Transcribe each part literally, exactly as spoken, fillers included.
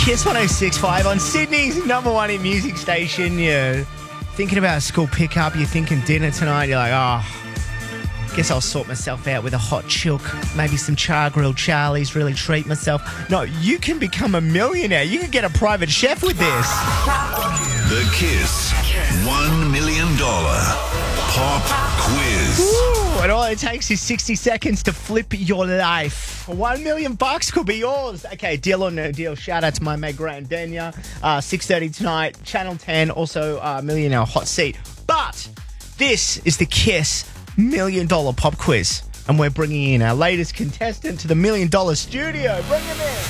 Kiss one oh six point five on Sydney's number one in music station. You're thinking about a school pickup, you're thinking dinner tonight, you're like, oh, guess I'll sort myself out with a hot chook, maybe some char-grilled Charlies, really treat myself. No, you can become a millionaire. You can get a private chef with this. The Kiss one million dollars Pop Quiz. Ooh, and all it takes is sixty seconds to flip your life. One million bucks could be yours. Okay, deal or no deal. Shout out to my mate Grant Denya. Uh, six thirty tonight, Channel ten, also uh, Millionaire Hot Seat. But this is the Kiss Million Dollar Pop Quiz. And we're bringing in our latest contestant to the Million Dollar Studio. Bring him in.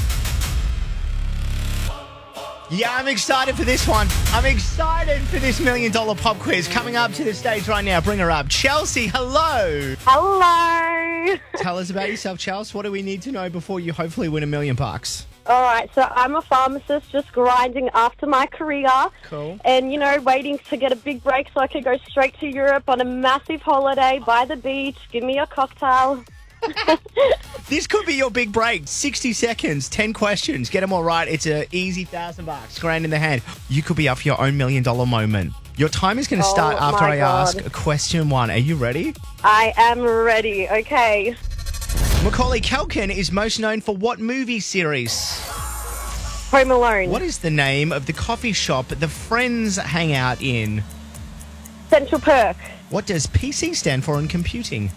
Yeah, I'm excited for this one. I'm excited for this Million Dollar Pop Quiz. Coming up to the stage right now, bring her up. Chelsea, hello. Hello. Tell us about yourself, Chelsea. What do we need to know before you hopefully win a million bucks? All right, so I'm a pharmacist just grinding after my career. Cool. And, you know, waiting to get a big break so I could go straight to Europe on a massive holiday by the beach. Give me a cocktail. This could be your big break. sixty seconds, ten questions. Get them all right. It's an easy thousand bucks. Grand in the hand. You could be up for your own million dollar moment. Your time is going to start Oh, after my I God. ask question one. Are you ready? I am ready. Okay. Macaulay Culkin is most known for what movie series? Home Alone. What is the name of the coffee shop the friends hang out in? Central Perk. What does P C stand for in computing?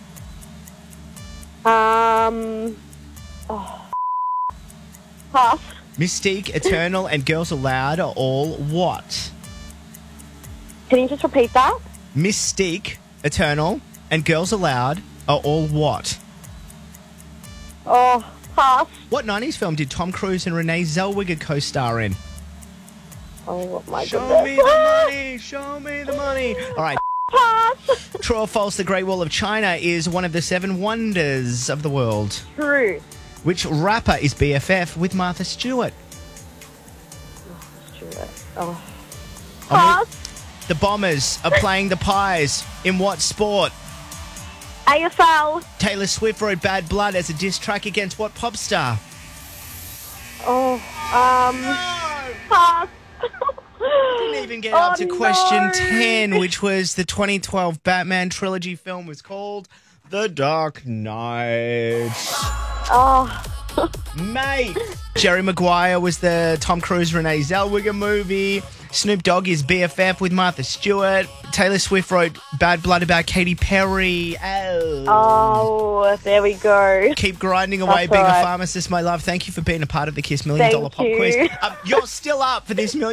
Um. Oh. Pass. Mystique, Eternal, and Girls Aloud are all what? Can you just repeat that? Mystique, Eternal, and Girls Aloud are all what? Oh, pass. What nineties film did Tom Cruise and Renee Zellweger co-star in? Oh, my Show goodness. me the money! Show me the money! All right. Pass. True or false, the Great Wall of China is one of the seven wonders of the world? True. Which rapper is B F F with Martha Stewart? True. Oh. I mean, Pass. the Bombers are playing the Pies in what sport? A F L. Taylor Swift wrote Bad Blood as a diss track against what pop star? Oh, um, pass. Didn't even get Oh, up to question no. ten, which was the twenty twelve Batman trilogy film was called The Dark Knight. Oh, Mate, Jerry Maguire was the Tom Cruise Renee Zellweger movie. Snoop Dogg is B F F with Martha Stewart. Taylor Swift wrote Bad Blood about Katy Perry. Oh. oh, there we go. Keep grinding away That's being all a right. pharmacist, my love. Thank you for being a part of the Kiss Million Thank Dollar Pop you. Quiz. Um, you're still up for this million.